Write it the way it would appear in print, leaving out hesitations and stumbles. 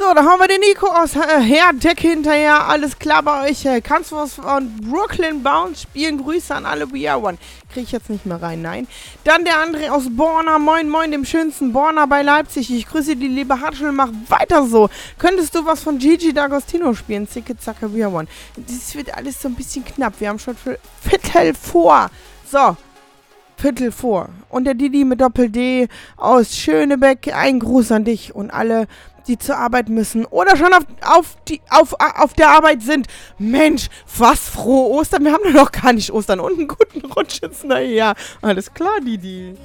So, da haben wir den Nico aus Herdeck hinterher. Alles klar bei euch. Kannst du was von Brooklyn Bounce spielen? Grüße an alle We Are One. Kriege ich jetzt nicht mehr rein, nein. Dann der André aus Borna. Moin, moin, dem schönsten Borna bei Leipzig. Ich grüße die liebe Hartschul. Mach weiter so. Könntest du was von Gigi D'Agostino spielen? Zicke, zacke, We Are One. Das wird alles so ein bisschen knapp. Wir haben schon Viertel vor. So. Viertel vor. Und der Didi mit Doppel-D aus Schönebeck. Ein Gruß an dich und alle, die zur Arbeit müssen oder schon auf der Arbeit sind. Mensch, was frohe Ostern. Wir haben doch noch gar nicht Ostern. Und einen guten Rutsch jetzt nachher. Alles klar, Didi.